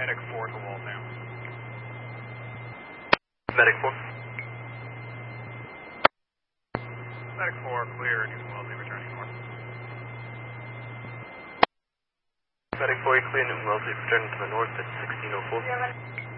Medic 4 to Waltham. Medic 4. Medic 4, clear, Newton Wellesley, returning north. Medic 4, clear, Newton Wellesley, returning to the north at 1604.